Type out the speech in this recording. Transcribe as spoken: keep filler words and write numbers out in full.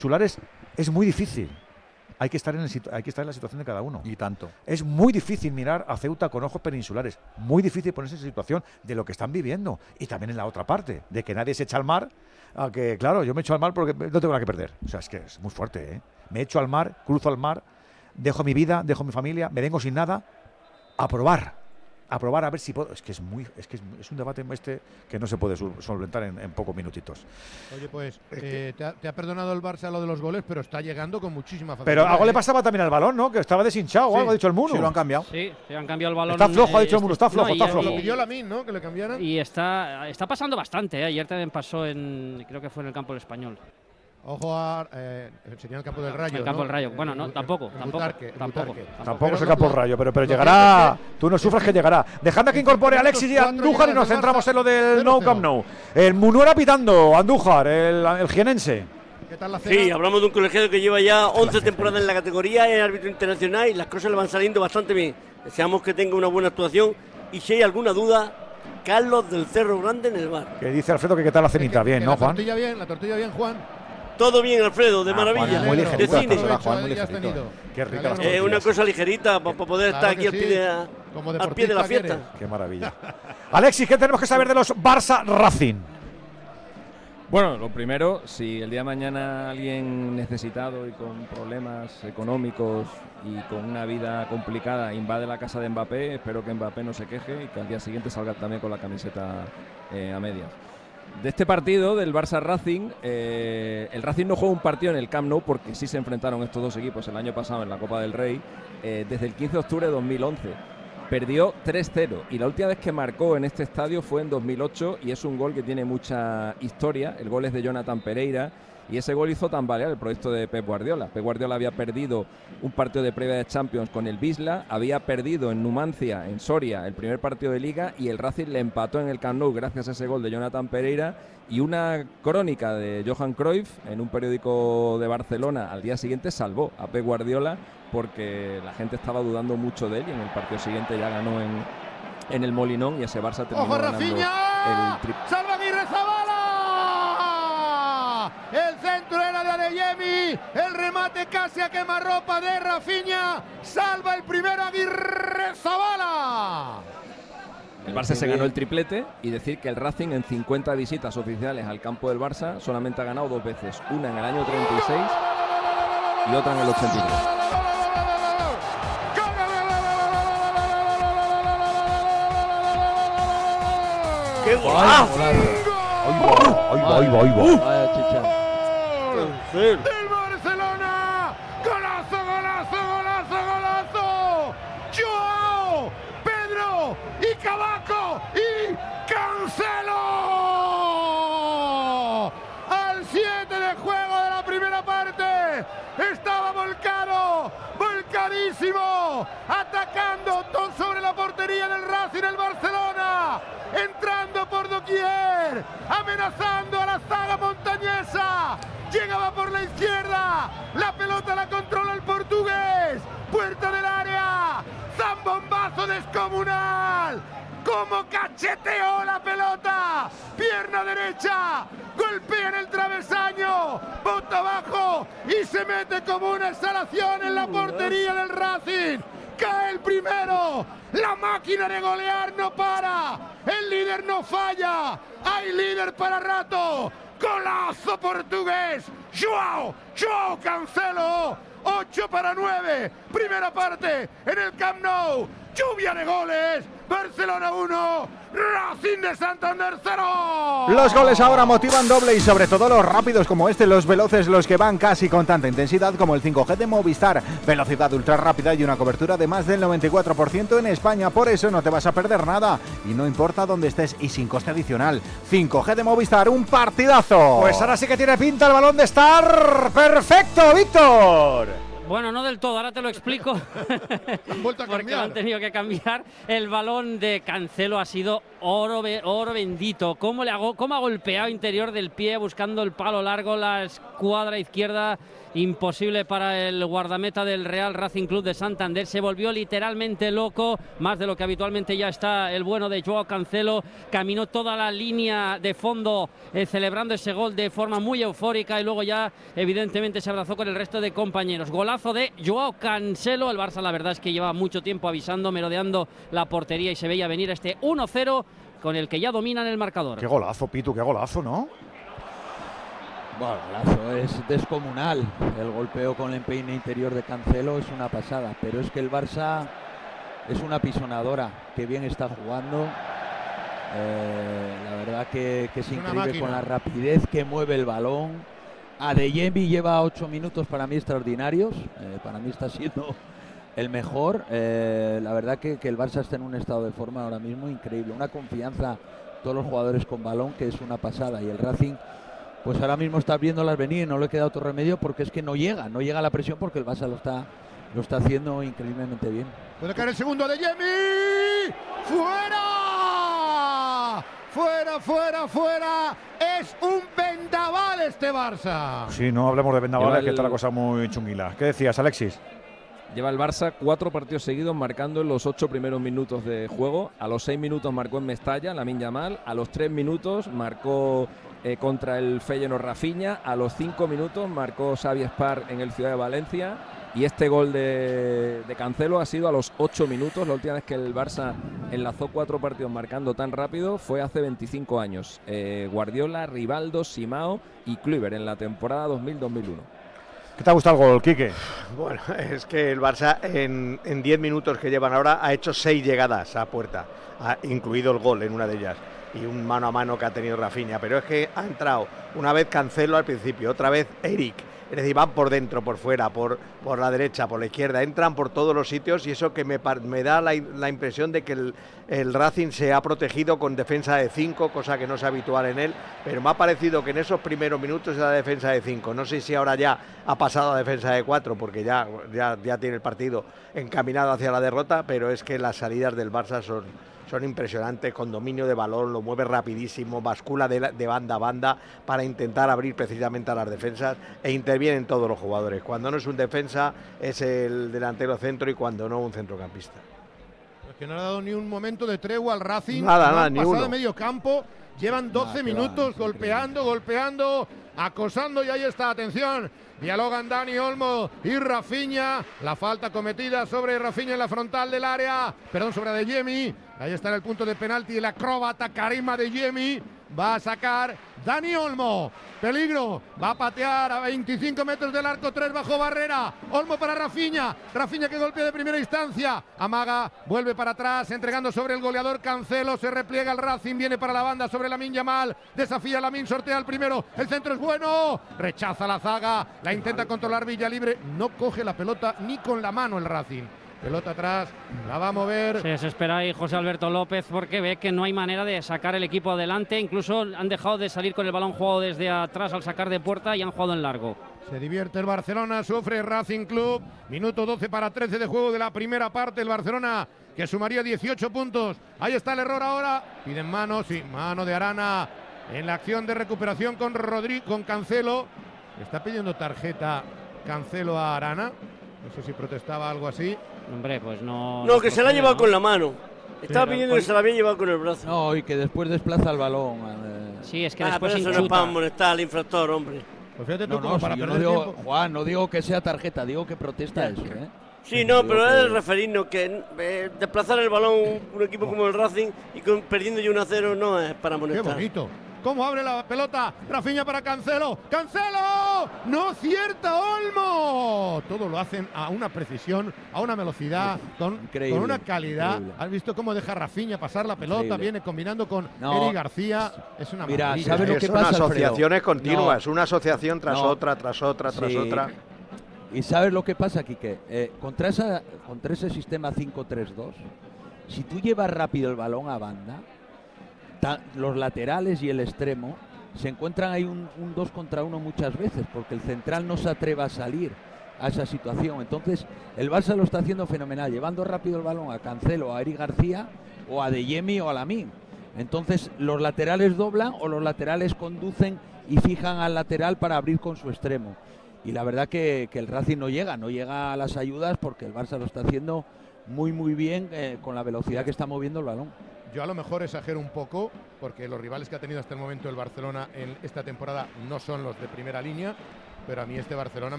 Insulares es muy difícil. Hay que, estar en el, hay que estar en la situación de cada uno. Y tanto. Es muy difícil mirar a Ceuta con ojos peninsulares. Muy difícil ponerse en situación de lo que están viviendo. Y también en la otra parte, de que nadie se echa al mar. A que, claro, yo me echo al mar porque no tengo nada que perder. O sea, es que es muy fuerte, ¿eh? Me echo al mar, cruzo al mar, dejo mi vida, dejo mi familia, me vengo sin nada a probar. A probar a ver si puedo. Es que es muy, es que es, es un debate este que no se puede solventar en, en pocos minutitos. Oye, pues eh, te, ha, te ha perdonado el Barça lo de los goles, pero está llegando con muchísima facilidad. Pero algo ¿eh? le pasaba también al balón, ¿no? Que estaba deshinchado, sí. o algo ha dicho el Muno. Sí, lo han cambiado. Sí, se han cambiado el balón. Está flojo, eh, ha dicho el Muno, está flojo, no, está y, flojo. Lo pidió Lamine, ¿no? Que le cambiaran. Y está, está pasando bastante, ¿eh? Ayer también pasó en, creo que fue en el campo del Español. Ojo a. Eh, sería el campo del Rayo. El campo ¿no? del Rayo. Bueno, no, el, tampoco. el, el tampoco, Butarque, el tampoco, Butarque. tampoco. Tampoco es el Pero campo lo- rayo, pero, pero lo llegará. cierto es que Tú no sufras que llegará. Dejadme que incorpore a Alexis y a Andújar y nos centramos en lo del No Camp No. El Munuera pitando, Andújar, el, el jienense. ¿Qué tal la cena? Sí, hablamos de un colegiado que lleva ya once temporadas en la categoría, es árbitro internacional y las cosas le van saliendo bastante bien. Deseamos que tenga una buena actuación y si hay alguna duda, Carlos del Cerro Grande en el bar. Que dice Alfredo que qué tal la cenita, Que- bien, que ¿no, la Juan? tortilla bien, la tortilla bien, Juan. Todo bien, Alfredo, de Ah, maravilla. Juan, muy de ligerito, cine. hasta ahora, Juan, muy Ya has ligerito. tenido. Qué rica Me las alegro. Eh, una tortillas. cosa ligerita para poder Claro estar aquí que al pie, sí. de, Como al pie de la deportista fiesta. que Qué maravilla. Alexis, ¿qué tenemos que saber de los Barça Racing? Bueno, lo primero, si el día de mañana alguien necesitado y con problemas económicos y con una vida complicada invade la casa de Mbappé, espero que Mbappé no se queje y que al día siguiente salga también con la camiseta eh, a medias. De este partido, del Barça Racing, eh, el Racing no juega un partido en el Camp Nou porque sí se enfrentaron estos dos equipos el año pasado en la Copa del Rey, eh, desde el quince de octubre de dos mil once. Perdió tres cero y la última vez que marcó en este estadio fue en dos mil ocho y es un gol que tiene mucha historia. El gol es de Jonathan Pereira y ese gol hizo tambalear el proyecto de Pep Guardiola. Pep Guardiola había perdido un partido de previa de Champions con el Wisla, había perdido en Numancia, en Soria, el primer partido de Liga y el Racing le empató en el Camp Nou gracias a ese gol de Jonathan Pereira y una crónica de Johan Cruyff en un periódico de Barcelona al día siguiente salvó a Pep Guardiola porque la gente estaba dudando mucho de él y en el partido siguiente ya ganó en, en el Molinón y ese Barça terminó ¡Ojo, ganando Rafinha! el tri- ¡Salva Aguirre Zabala! El centro era de Adeyemi. El remate casi a quemarropa de Rafinha. Salva el primero Aguirre Zabala. El Barça se ganó el triplete y decir que el Racing en cincuenta visitas oficiales al campo del Barça solamente ha ganado dos veces, una en el año treinta y seis y otra en el ochenta y tres. ¡Qué golazo! Ahí va, ahí va, ahí va, ahí va. Vaya chicha. Sí. ¡Del Barcelona! ¡Golazo, golazo, golazo, golazo! ¡Joao! ¡Pedro! ¡Y Cavaco! ¡Y Cancelo! Al siete de juego de la primera parte. Estaba volcado, volcadísimo, atacando todo sobre la portería del Racing, el Barcelona, entrando por doquier, amenazando a la saga montañesa. Llegaba por la izquierda, la pelota la controla el portugués, puerta del área, zambombazo descomunal. Como cacheteó la pelota, pierna derecha, golpea en el travesaño, bota abajo y se mete como una exhalación en la portería del Racing. Cae el primero, la máquina de golear no para, el líder no falla, hay líder para rato. Golazo portugués, Joao, Joao Cancelo, ocho para nueve, primera parte en el Camp Nou, lluvia de goles, Barcelona uno, Racing de Santander cero. Los goles ahora motivan doble y sobre todo los rápidos como este, los veloces, los que van casi con tanta intensidad como el cinco G de Movistar. Velocidad ultra rápida y una cobertura de más del noventa y cuatro por ciento en España, por eso no te vas a perder nada y no importa dónde estés y sin coste adicional. cinco G de Movistar, un partidazo. Pues ahora sí que tiene pinta el balón de estar perfecto, Víctor. Bueno, no del todo, ahora te lo explico. Han vuelto a Porque cambiar. lo han tenido que cambiar. El balón de Cancelo ha sido oro, oro bendito. ¿Cómo, le hago, ¿Cómo ha golpeado interior del pie buscando el palo largo, la escuadra izquierda? Imposible para el guardameta del Real Racing Club de Santander. Se volvió literalmente loco, más de lo que habitualmente ya está el bueno de Joao Cancelo. Caminó toda la línea de fondo eh, celebrando ese gol de forma muy eufórica y luego ya evidentemente se abrazó con el resto de compañeros. Golazo de Joao Cancelo. El Barça la verdad es que lleva mucho tiempo avisando, merodeando la portería y se veía venir este uno cero con el que ya dominan el marcador. Qué golazo, Pitu, qué golazo, ¿no? Bueno, golazo, es descomunal. El golpeo con el empeine interior de Cancelo es una pasada, pero es que el Barça es una pisonadora, que bien está jugando. Eh, la verdad que, que es, Es una increíble máquina. con la rapidez que mueve el balón. Adeyemi lleva ocho minutos para mí extraordinarios, eh, para mí está siendo el mejor. Eh, la verdad que, que el Barça está en un estado de forma ahora mismo increíble, una confianza, todos los jugadores con balón, que es una pasada, y el Racing pues ahora mismo está viéndolas venir y no le queda otro remedio porque es que no llega, no llega la presión porque el Barça lo está, lo está haciendo increíblemente bien. Puede caer el segundo de Yemi. ¡Fuera! ¡Fuera, fuera, fuera! ¡Es un vendaval este Barça! Sí, no hablemos de vendavales, el- que está la cosa muy chunguila. ¿Qué decías, Alexis? Lleva el Barça cuatro partidos seguidos marcando en los ocho primeros minutos de juego. A los seis minutos marcó en Mestalla, Lamine Yamal. A los tres minutos marcó eh, contra el Feyenoord Rafinha. A los cinco minutos marcó Xavi Spar en el Ciudad de Valencia. Y este gol de, de Cancelo ha sido a los ocho minutos. La última vez que el Barça enlazó cuatro partidos marcando tan rápido fue hace veinticinco años. Eh, Guardiola, Rivaldo, Simao y Kluivert en la temporada dos mil dos mil uno. ¿Qué te ha gustado el gol, Quique? Bueno, es que el Barça en en diez minutos que llevan ahora ha hecho seis llegadas a puerta, ha incluido el gol en una de ellas y un mano a mano que ha tenido Rafinha, pero es que ha entrado una vez Cancelo al principio, otra vez Eric, es decir, van por dentro, por fuera, por, por la derecha, por la izquierda, entran por todos los sitios y eso que me, par- me da la, la impresión de que el, el Racing se ha protegido con defensa de cinco, cosa que no es habitual en él, pero me ha parecido que en esos primeros minutos era defensa de cinco, no sé si ahora ya ha pasado a defensa de cuatro porque ya, ya, ya tiene el partido encaminado hacia la derrota, pero es que las salidas del Barça son... son impresionantes, con dominio de balón, lo mueve rapidísimo, bascula de, la- de banda a banda para intentar abrir precisamente a las defensas e intervienen todos los jugadores. Cuando no es un defensa es el delantero centro y cuando no un centrocampista. Es que no le ha dado ni un momento de tregua al Racing. Nada, no nada, han ni pasado uno. de medio campo. Llevan doce Ah, qué va, minutos es golpeando, golpeando, acosando y ahí está, atención. Dialogan Dani Olmo y Rafinha. La falta cometida sobre Rafinha en la frontal del área. Perdón, sobre Adeyemi. Ahí está en el punto de penalti el acróbata Karim Adeyemi. Va a sacar Dani Olmo. Peligro. Va a patear a veinticinco metros del arco, tres bajo barrera. Olmo para Rafinha. Rafinha que golpea de primera instancia. Amaga, vuelve para atrás, entregando sobre el goleador Cancelo. Se repliega el Racing, viene para la banda sobre Lamine Yamal. Desafía a Lamine, sortea el primero. El centro es bueno. Rechaza la zaga. La intenta controlar Villalibre. No coge la pelota ni con la mano el Racing. Pelota atrás, la va a mover. Se desespera ahí José Alberto López porque ve que no hay manera de sacar el equipo adelante. Incluso han dejado de salir con el balón jugado desde atrás al sacar de puerta y han jugado en largo. Se divierte el Barcelona, sufre Racing Club. Minuto doce para trece de juego de la primera parte. El Barcelona que sumaría dieciocho puntos. Ahí está el error ahora. Piden mano, sí, mano de Arana en la acción de recuperación con Rodri, con Cancelo. Está pidiendo tarjeta Cancelo a Arana. No sé si protestaba algo así. Hombre, pues no. No, que se la ha procede, llevado ¿no? con la mano. Estaba Pero pidiendo que se la había llevado con el brazo. No, y que después desplaza el balón. eh. Sí, es que Ah, después pero eso no es hinchuta. para molestar al infractor, hombre. Pues fíjate tú No, como no, para si yo no perder digo, tiempo. Juan, no digo que sea tarjeta, digo que protesta eso, ¿eh? Sí, no, Digo pero que- es el referirnos que eh, desplazar el balón un equipo como el Racing y con, perdiendo ya uno a cero no es para Qué molestar. bonito. ¿Cómo abre la pelota? Rafinha para Cancelo. ¡Cancelo! ¡No cierta Olmo! Todo lo hacen a una precisión, a una velocidad, con, Increíble, con una calidad. increíble. ¿Has visto cómo deja Rafinha pasar la pelota? Increíble. Viene combinando con No, Eric García. Es una mira, maravilla. ¿sabes lo que Son pasa, Alfredo? asociaciones continuas, No. una asociación tras No. otra, tras otra, tras Sí. otra. ¿Y sabes lo que pasa, Quique? Eh, contra, esa, contra ese sistema cinco tres dos, si tú llevas rápido el balón a banda, ta- los laterales y el extremo se encuentran ahí un, un dos contra uno muchas veces, porque el central no se atreve a salir. a esa situación. Entonces el Barça lo está haciendo fenomenal, llevando rápido el balón a Cancelo, a Eric García o a Adeyemi o a Lamine. Entonces los laterales doblan o los laterales conducen y fijan al lateral para abrir con su extremo. Y la verdad que, que el Racing no llega, no llega a las ayudas porque el Barça lo está haciendo muy muy bien eh, con la velocidad que está moviendo el balón. Yo a lo mejor exagero un poco, porque los rivales que ha tenido hasta el momento el Barcelona en esta temporada no son los de primera línea, pero a mí este Barcelona